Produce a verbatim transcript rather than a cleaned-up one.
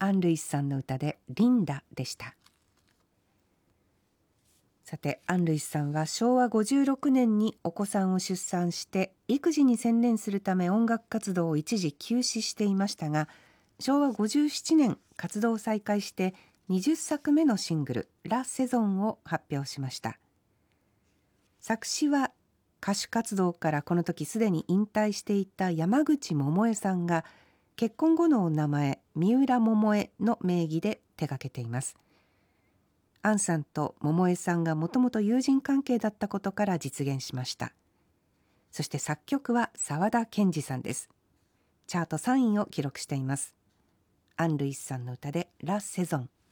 アン・ルイスさんの歌でリンダでした。さて、アン・ルイスさんはしょうわごじゅうろくねんにお子さんを出産して育児に専念するため音楽活動を一時休止していましたが、しょうわごじゅうななねん活動を再開してにじゅっさくめのシングルラ・セゾンを発表しました。作詞は歌手活動からこの時すでに引退していた山口百恵さんが結婚後のお名前三浦桃恵の名義で手掛けています。アンさんと桃恵さんがもともと友人関係だったことから実現しました。そして作曲は沢田研二さんです。チャートさんいを記録しています。アン・ルイスさんの歌でラ・セゾン。